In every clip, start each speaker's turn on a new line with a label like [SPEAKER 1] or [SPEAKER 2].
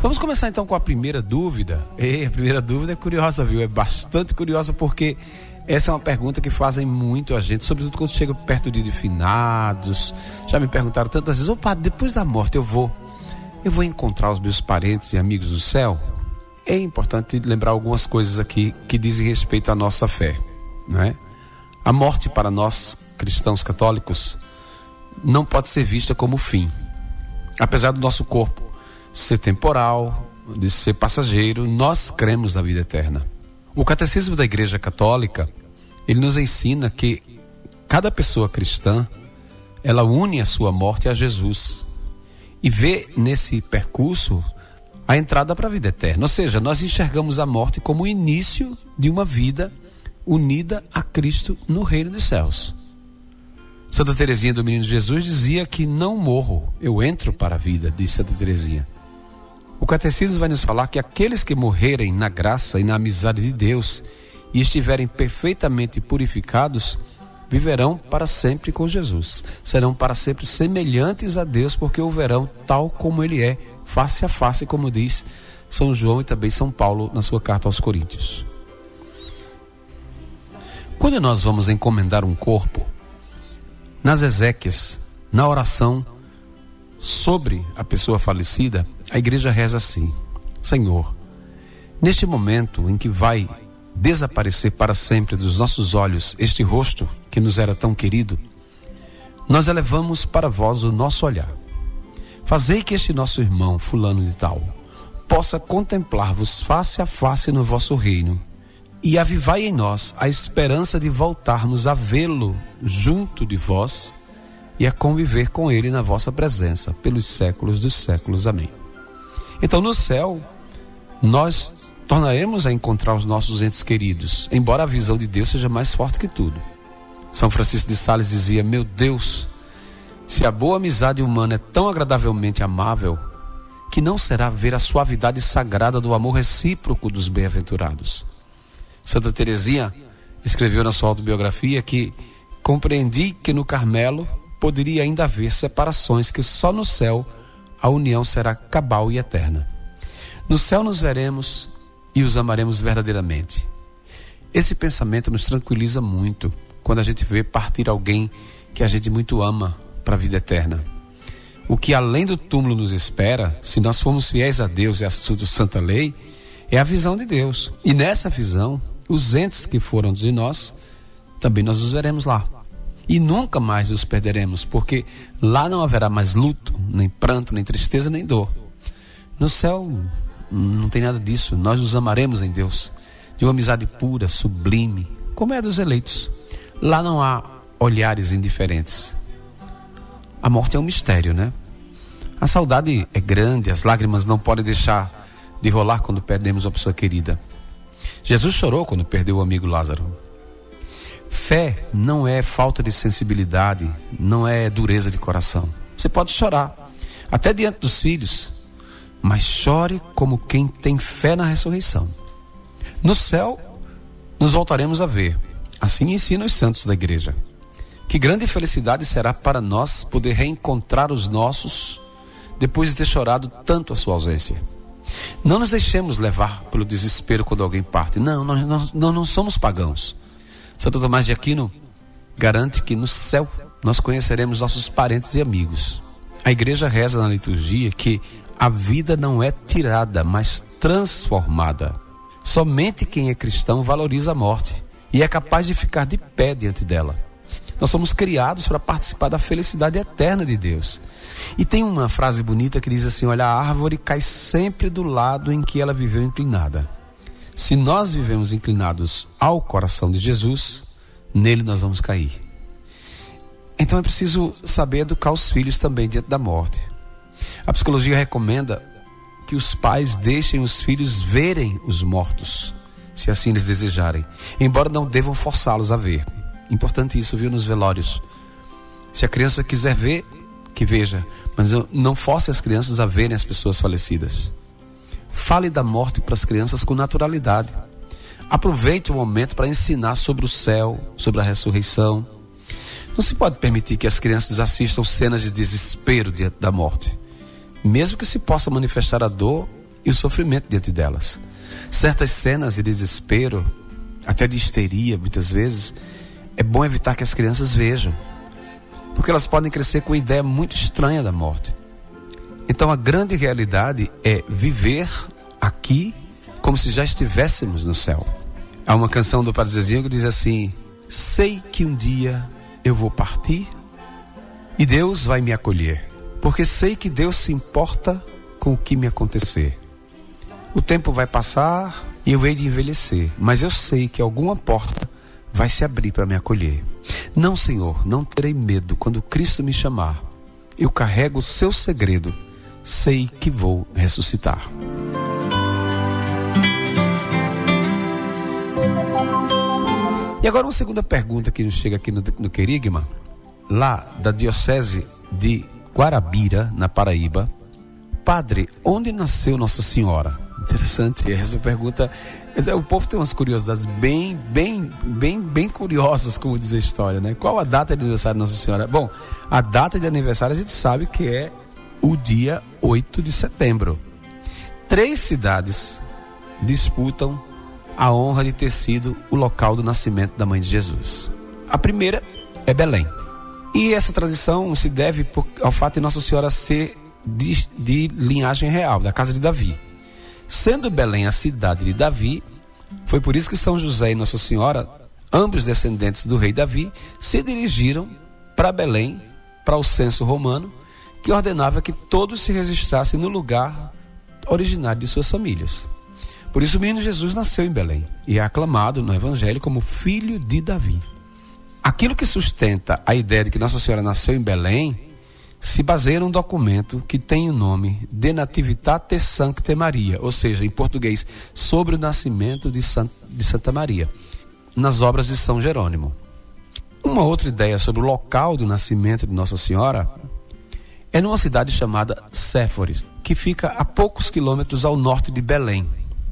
[SPEAKER 1] Vamos começar então com a primeira dúvida. A primeira dúvida é curiosa, viu? É bastante curiosa porque essa é uma pergunta que fazem muito a gente, sobretudo quando chega perto de finados. Já me perguntaram tantas vezes: padre, depois da morte eu vou encontrar os meus parentes e amigos do céu? É importante lembrar algumas coisas aqui que dizem respeito à nossa fé, não é? A morte para nós cristãos católicos não pode ser vista como fim. Apesar do nosso corpo ser temporal, de ser passageiro, nós cremos na vida eterna. O Catecismo da Igreja Católica, ele nos ensina que cada pessoa cristã, ela une a sua morte a Jesus e vê nesse percurso a entrada para a vida eterna. Ou seja, nós enxergamos a morte como o início de uma vida unida a Cristo no reino dos céus. Santa Teresinha do Menino Jesus dizia que não morro, eu entro para a vida, diz Santa Teresinha. O Catecismo vai nos falar que aqueles que morrerem na graça e na amizade de Deus e estiverem perfeitamente purificados, viverão para sempre com Jesus. Serão para sempre semelhantes a Deus, porque o verão tal como Ele é, face a face, como diz São João e também São Paulo na sua carta aos Coríntios. Quando nós vamos encomendar um corpo, nas exéquias, na oração sobre a pessoa falecida, a igreja reza assim: Senhor, neste momento em que vai desaparecer para sempre dos nossos olhos este rosto que nos era tão querido, nós elevamos para vós o nosso olhar. Fazei que este nosso irmão fulano de tal possa contemplar-vos face a face no vosso reino, e avivai em nós a esperança de voltarmos a vê-lo junto de vós e a conviver com ele na vossa presença pelos séculos dos séculos. Amém. Então no céu nós tornaremos a encontrar os nossos entes queridos, embora a visão de Deus seja mais forte que tudo. São Francisco de Sales dizia: meu Deus, se a boa amizade humana é tão agradavelmente amável, que não será ver a suavidade sagrada do amor recíproco dos bem-aventurados. Santa Teresinha escreveu na sua autobiografia que compreendi que no Carmelo poderia ainda haver separações, que só no céu a união será cabal e eterna. No céu nos veremos e os amaremos verdadeiramente. Esse pensamento nos tranquiliza muito quando a gente vê partir alguém que a gente muito ama para a vida eterna. O que além do túmulo nos espera, se nós formos fiéis a Deus e à sua santa lei, é a visão de Deus. E nessa visão, os entes que foram de nós, também nós os veremos lá. E nunca mais os perderemos, porque lá não haverá mais luto, nem pranto, nem tristeza, nem dor. No céu não tem nada disso. Nós os amaremos em Deus, de uma amizade pura, sublime, como é a dos eleitos. Lá não há olhares indiferentes. A morte é um mistério, né? A saudade é grande, as lágrimas não podem deixar de rolar quando perdemos uma pessoa querida. Jesus chorou quando perdeu o amigo Lázaro. Fé não é falta de sensibilidade, não é dureza de coração. Você pode chorar, até diante dos filhos, mas chore como quem tem fé na ressurreição. No céu, nos voltaremos a ver. Assim ensinam os santos da igreja. Que grande felicidade será para nós poder reencontrar os nossos depois de ter chorado tanto a sua ausência. Não nos deixemos levar pelo desespero quando alguém parte. Não, nós não somos pagãos. Santo Tomás de Aquino garante que no céu nós conheceremos nossos parentes e amigos. A igreja reza na liturgia que a vida não é tirada, mas transformada. Somente quem é cristão valoriza a morte e é capaz de ficar de pé diante dela. Nós somos criados para participar da felicidade eterna de Deus. E tem uma frase bonita que diz assim: olha, a árvore cai sempre do lado em que ela viveu inclinada. Se nós vivemos inclinados ao coração de Jesus, nele nós vamos cair. Então é preciso saber educar os filhos também diante da morte. A psicologia recomenda que os pais deixem os filhos verem os mortos, se assim eles desejarem, embora não devam forçá-los a ver. Importante isso, viu, nos velórios. Se a criança quiser ver, que veja, mas não force as crianças a verem as pessoas falecidas. Fale da morte para as crianças com naturalidade. Aproveite o momento para ensinar sobre o céu, sobre a ressurreição. Não se pode permitir que as crianças assistam cenas de desespero diante da morte. Mesmo que se possa manifestar a dor, e o sofrimento diante delas. Certas cenas de desespero, até de histeria, muitas vezes, é bom evitar que as crianças vejam, porque elas podem crescer com uma ideia muito estranha da morte. Então a grande realidade é viver aqui como se já estivéssemos no céu. Há uma canção do Padre Zezinho que diz assim: sei que um dia eu vou partir e Deus vai me acolher, porque sei que Deus se importa com o que me acontecer. O tempo vai passar e eu hei de envelhecer, mas eu sei que alguma porta vai se abrir para me acolher. Não, Senhor, não terei medo quando Cristo me chamar. Eu carrego o seu segredo, sei que vou ressuscitar. E agora uma segunda pergunta que nos chega aqui no Querigma, lá da Diocese de Guarabira, na Paraíba. Padre, onde nasceu Nossa Senhora? Interessante essa pergunta. O povo tem umas curiosidades bem curiosas, como diz a história, né? Qual a data de aniversário de Nossa Senhora? Bom, a data de aniversário a gente sabe que é o dia 8 de setembro. 3 cidades disputam a honra de ter sido o local do nascimento da Mãe de Jesus. A primeira é Belém. E essa tradição se deve ao fato de Nossa Senhora ser de linhagem real, da casa de Davi. Sendo Belém a cidade de Davi, foi por isso que São José e Nossa Senhora, ambos descendentes do rei Davi, se dirigiram para Belém, para o censo romano, que ordenava que todos se registrassem no lugar originário de suas famílias. Por isso o menino Jesus nasceu em Belém e é aclamado no Evangelho como filho de Davi. Aquilo que sustenta a ideia de que Nossa Senhora nasceu em Belém se baseia num documento que tem o nome De Nativitate Sanctae Maria, ou seja, em português, sobre o nascimento de Santa Maria, nas obras de São Jerônimo. Uma outra ideia sobre o local do nascimento de Nossa Senhora é numa cidade chamada Séforis, que fica a poucos quilômetros ao norte de Belém.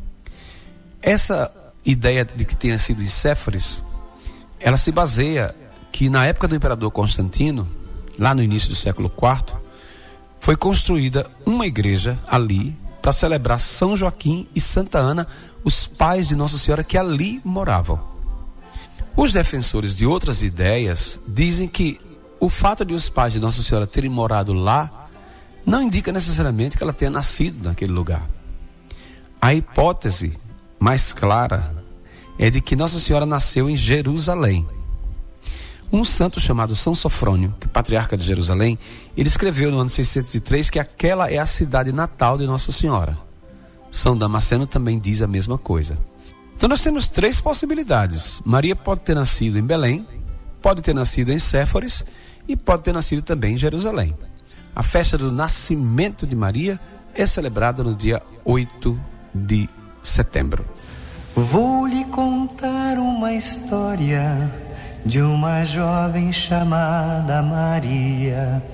[SPEAKER 1] Essa ideia de que tenha sido em Séforis, ela se baseia que na época do imperador Constantino, lá no início do século IV, foi construída uma igreja ali para celebrar São Joaquim e Santa Ana, os pais de Nossa Senhora que ali moravam. Os defensores de outras ideias dizem que o fato de os pais de Nossa Senhora terem morado lá não indica necessariamente que ela tenha nascido naquele lugar. A hipótese mais clara é de que Nossa Senhora nasceu em Jerusalém. Um santo chamado São Sofrônio, que é patriarca de Jerusalém, ele escreveu no ano 603 que aquela é a cidade natal de Nossa Senhora. São Damasceno também diz a mesma coisa. Então nós temos 3 possibilidades. Maria pode ter nascido em Belém, pode ter nascido em Séforis e pode ter nascido também em Jerusalém. A festa do nascimento de Maria é celebrada no dia 8 de setembro.
[SPEAKER 2] Vou lhe contar uma história de uma jovem chamada Maria.